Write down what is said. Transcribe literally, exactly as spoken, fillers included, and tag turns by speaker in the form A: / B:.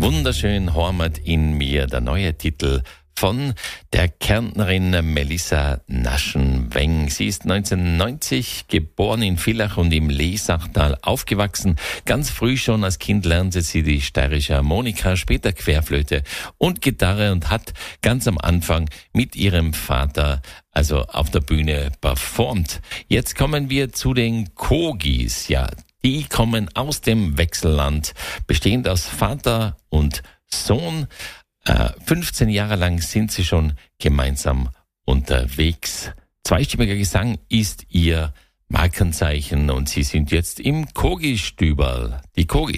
A: Wunderschön Heimat in mir, der neue Titel von der Kärntnerin Melissa Naschen-Weng. Sie ist neunzehnhundertneunzig geboren in Villach und im Leesachtal aufgewachsen. Ganz früh schon als Kind lernte sie die steirische Harmonika, später Querflöte und Gitarre und hat ganz am Anfang mit ihrem Vater also auf der Bühne performt. Jetzt kommen wir zu den Kogis. Ja, die kommen aus dem Wechselland, bestehend aus Vater und Sohn. Äh, fünfzehn Jahre lang sind sie schon gemeinsam unterwegs. Zweistimmiger Gesang ist ihr Markenzeichen und sie sind jetzt im Kogi-Stüberl. Die Kogis.